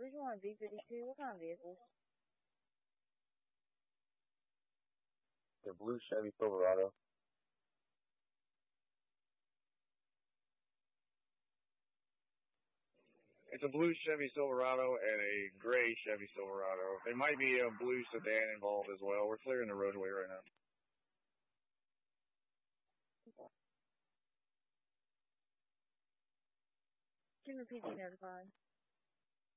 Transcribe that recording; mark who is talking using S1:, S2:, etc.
S1: Bridge 1 B52, what kind of vehicles?
S2: The blue Chevy Silverado.
S3: It's a blue Chevy Silverado and a gray Chevy Silverado. There might be a blue sedan involved as well. We're clearing the roadway right now.
S1: Can you repeat the notified?